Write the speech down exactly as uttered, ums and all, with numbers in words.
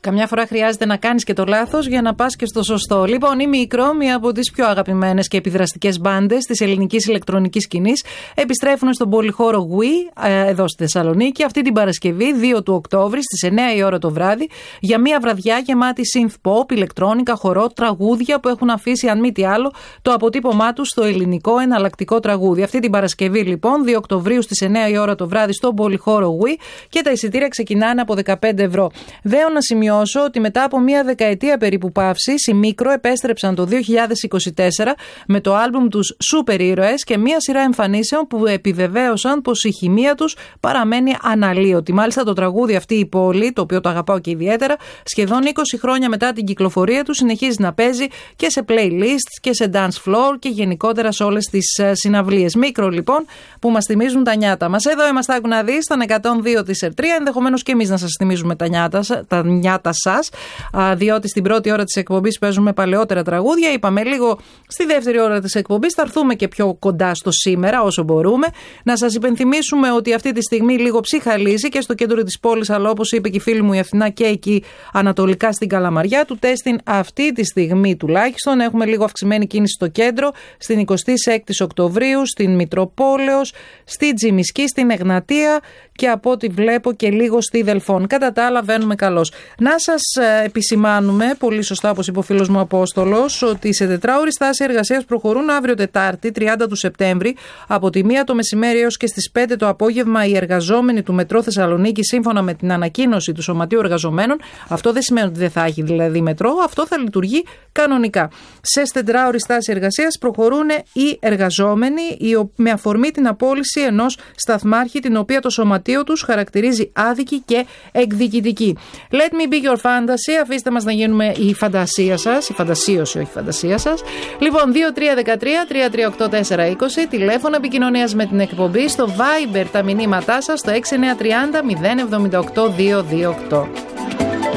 Καμιά φορά χρειάζεται να κάνεις και το λάθος για να πας και στο σωστό. Λοιπόν, η Μίκρο, μία από τις πιο αγαπημένες και επιδραστικές μπάντες της ελληνικής ηλεκτρονικής σκηνής, επιστρέφουν στον πολυχώρο Wii, εδώ στη Θεσσαλονίκη, αυτή την Παρασκευή, δύο του Οκτώβρη, στις εννιά η ώρα το βράδυ, για μία βραδιά γεμάτη synth pop, ηλεκτρόνικα, χορό, τραγούδια που έχουν αφήσει, αν μη τι άλλο, το αποτύπωμά τους στο ελληνικό εναλλακτικό τραγούδι. Αυτή την Παρασκευή, λοιπόν, δύο Οκτωβρίου στις εννιά η ώρα το βράδυ, στον πολυχώρο Wii, και τα εισιτήρια ξεκινάνε από δεκαπέντε ευρώ. Δέω να σημειώσω ότι μετά από μία δεκαετία περίπου παύσης, οι Μίκρο επέστρεψαν το δύο χιλιάδες είκοσι τέσσερα με το άλμπουμ τους Σούπερ Ήρωες και μία σειρά εμφανίσεων που επιβεβαίωσαν πως η χημεία τους παραμένει αναλύωτη. Μάλιστα, το τραγούδι Αυτή η πόλη, το οποίο το αγαπάω και ιδιαίτερα, σχεδόν είκοσι χρόνια μετά την κυκλοφορία του, συνεχίζει να παίζει και σε playlists και σε dance floor και γενικότερα σε όλες τις συναυλίες. Μίκρο, λοιπόν, που μας θυμίζουν τα νιάτα μας. Εδώ είμαστε, άκου να δεις, στον εκατόν δύο της Ερτρία. Ενδεχομένως και εμείς να σας θυμίζουμε τα νιάτα, τα νιάτα σας, διότι στην πρώτη ώρα της εκπομπής παίζουμε παλαιότερα τραγούδια. Είπαμε λίγο στη δεύτερη ώρα της εκπομπής θα έρθουμε και πιο κοντά στο σήμερα όσο μπορούμε. Να σας υπενθυμίσουμε ότι αυτή τη στιγμή λίγο ψυχαλίζει και στο κέντρο της πόλης, αλλά όπως είπε και η φίλη μου η Αθηνά, και εκεί ανατολικά στην Καλαμαριά του Τέστην. Αυτή τη στιγμή τουλάχιστον έχουμε λίγο αυξημένη κίνηση στο κέντρο, στην εικοστή έκτη Οκτωβρίου, στην Μητροπόλεως, στη Τζιμισκή, στην Εγνατία και από ό,τι βλέπω και λίγο στη Δελφών. Κατά τα άλλα βαίνουμε καλώς. Να σας επισημάνουμε, πολύ σωστά όπως είπε ο φίλος μου Απόστολος, ότι σε τετράωρη στάση εργασίας προχωρούν αύριο Τετάρτη, τριάντα του Σεπτέμβρη, από τη μία το μεσημέρι έως και στις πέντε το απόγευμα, οι εργαζόμενοι του Μετρό Θεσσαλονίκη, σύμφωνα με την ανακοίνωση του Σωματείου Εργαζομένων. Αυτό δεν σημαίνει ότι δεν θα έχει δηλαδή μετρό, αυτό θα λειτουργεί κανονικά. Σε τετράωρη στάση εργασίας προχωρούν οι εργαζόμενοι με αφορμή την απόλυση ενός σταθμάρχη, την οποία το σωματείο τους χαρακτηρίζει άδικη και εκδικητική. Let me be your fantasy. Αφήστε μας να γίνουμε η φαντασία σας, η φαντασίωση, όχι η φαντασία σας. Λοιπόν, δύο τρία ένα τρία τρία τρία οκτώ τέσσερα είκοσι, τηλέφωνο επικοινωνίας με την εκπομπή, στο Viber τα μηνύματά σας στο έξι εννιά τρία μηδέν επτά οκτώ δύο δύο οκτώ.